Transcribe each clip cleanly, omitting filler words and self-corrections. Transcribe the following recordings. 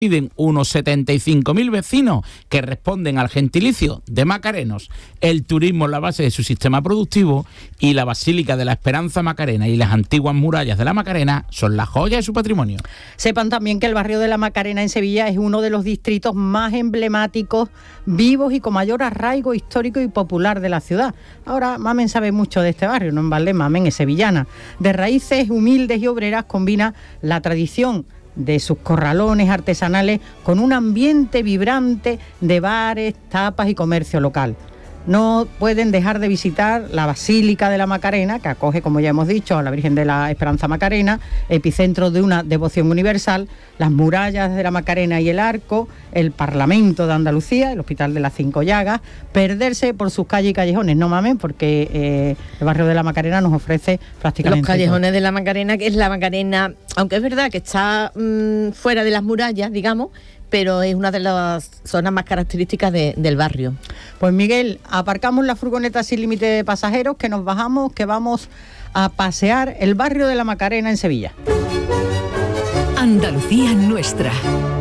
Piden unos 75.000 vecinos que responden al gentilicio de macarenos. El turismo es la base de su sistema productivo y la Basílica de la Esperanza Macarena y las antiguas murallas de la Macarena son la joya de su patrimonio. Sepan también que el barrio de la Macarena en Sevilla es uno de los distritos más emblemáticos, vivos y con mayor arraigo histórico y popular de la ciudad. Ahora Mamen sabe mucho de este barrio, no en balde, Mamen es sevillana. De raíces humildes y obreras combina la tradición de sus corralones artesanales con un ambiente vibrante de bares, tapas y comercio local. No pueden dejar de visitar la Basílica de la Macarena, que acoge, como ya hemos dicho, a la Virgen de la Esperanza Macarena, epicentro de una devoción universal, las murallas de la Macarena y el Arco, el Parlamento de Andalucía, el Hospital de las Cinco Llagas, perderse por sus calles y callejones, no mamen, porque el barrio de la Macarena nos ofrece prácticamente los callejones todo. de la Macarena, que es la Macarena, aunque es verdad que está fuera de las murallas, digamos, pero es una de las zonas más características del barrio. Pues Miguel, aparcamos la furgoneta sin límite de pasajeros, que nos bajamos, que vamos a pasear el barrio de la Macarena en Sevilla. Andalucía nuestra.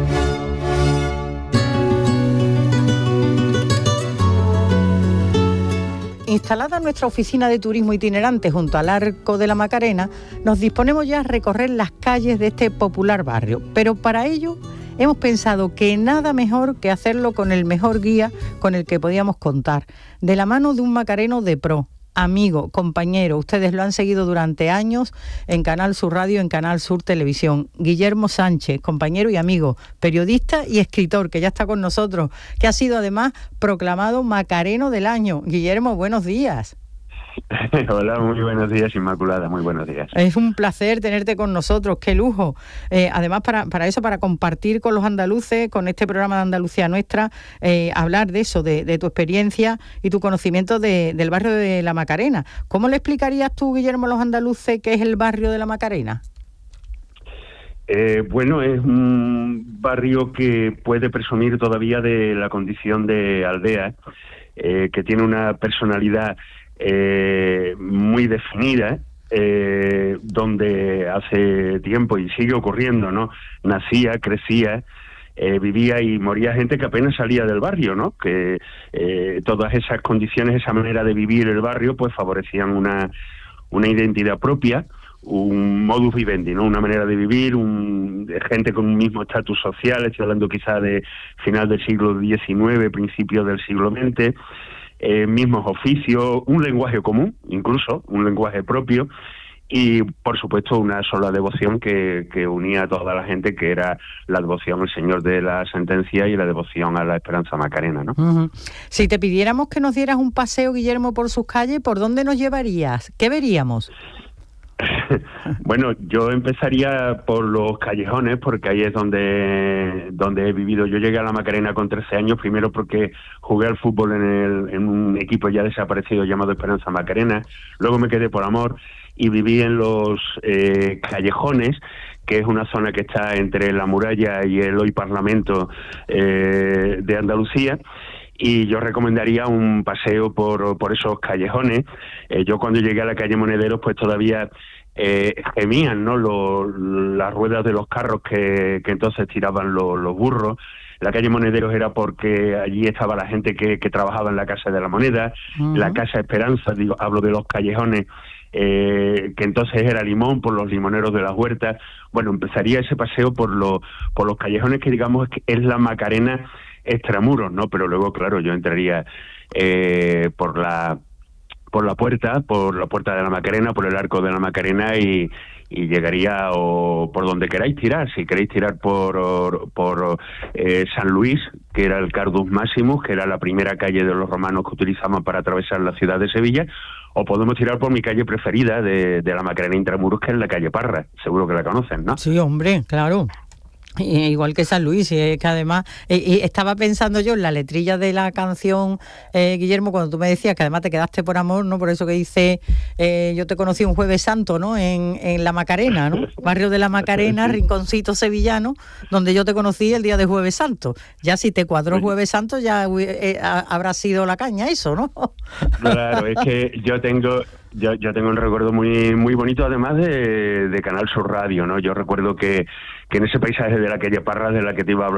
Instalada nuestra oficina de turismo itinerante junto al Arco de la Macarena, nos disponemos ya a recorrer las calles de este popular barrio, pero para ello hemos pensado que nada mejor que hacerlo con el mejor guía con el que podíamos contar, de la mano de un macareno de pro, amigo, compañero. Ustedes lo han seguido durante años en Canal Sur Radio, en Canal Sur Televisión. Guillermo Sánchez, compañero y amigo, periodista y escritor, que ya está con nosotros, que ha sido además proclamado Macareno del Año. Guillermo, buenos días. Hola, muy buenos días, Inmaculada, muy buenos días. Es un placer tenerte con nosotros, qué lujo. Además, para compartir con los andaluces, con este programa de Andalucía Nuestra, hablar de eso, de tu experiencia y tu conocimiento del barrio de la Macarena. ¿Cómo le explicarías tú, Guillermo, a los andaluces qué es el barrio de la Macarena? Bueno, es un barrio que puede presumir todavía de la condición de aldea, que tiene una personalidad muy definida, donde hace tiempo, y sigue ocurriendo, ¿no? Nacía, crecía, vivía y moría gente que apenas salía del barrio, ¿no? Que todas esas condiciones, esa manera de vivir el barrio, pues favorecían una identidad propia, un modus vivendi, ¿no? Una manera de vivir, de gente con un mismo estatus social. Estoy hablando quizá de final del siglo XIX, principios del siglo XX. Mismos oficios, un lenguaje común, incluso, un lenguaje propio, y por supuesto una sola devoción que unía a toda la gente, que era la devoción al Señor de la Sentencia y la devoción a la Esperanza Macarena, ¿no? Uh-huh. Si te pidiéramos que nos dieras un paseo, Guillermo, por sus calles, ¿por dónde nos llevarías? ¿Qué veríamos? Bueno, yo empezaría por los callejones, porque ahí es donde he vivido. Yo llegué a la Macarena con 13 años, primero porque jugué al fútbol en un equipo ya desaparecido llamado Esperanza Macarena, luego me quedé por amor y viví en los callejones, que es una zona que está entre la muralla y el hoy Parlamento de Andalucía. Y yo recomendaría un paseo por esos callejones. Yo cuando llegué a la calle Monederos, pues todavía gemían, ¿no? Las ruedas de los carros que entonces tiraban los burros. La calle Monederos era porque allí estaba la gente que trabajaba en la Casa de la Moneda, uh-huh. La Casa Esperanza, hablo de los callejones, que entonces era Limón, por los limoneros de las huertas. Bueno, empezaría ese paseo por los callejones, que digamos que es la Macarena extramuros, ¿no? Pero luego, claro, yo entraría por la puerta de la Macarena, por el Arco de la Macarena, y llegaría o por donde queráis tirar. Si queréis tirar por San Luis, que era el Cardus Maximus, que era la primera calle de los romanos que utilizaban para atravesar la ciudad de Sevilla, o podemos tirar por mi calle preferida de la Macarena Intramuros, que es la calle Parra. Seguro que la conocen, ¿no? Sí, hombre, claro. Igual que San Luis, y es que además estaba pensando yo en la letrilla de la canción, Guillermo, cuando tú me decías que además te quedaste por amor, ¿no? Por eso que dice, yo te conocí un Jueves Santo, ¿no? En la Macarena, ¿no? Barrio de la Macarena, rinconcito sevillano, donde yo te conocí el día de Jueves Santo. Ya si te cuadró Jueves Santo, ya habrá sido la caña eso, ¿no? Claro, es que yo tengo yo tengo un recuerdo muy muy bonito, además de Canal Sur Radio, ¿no? Yo recuerdo que en ese paisaje de la calle Parras, de la que te iba a hablar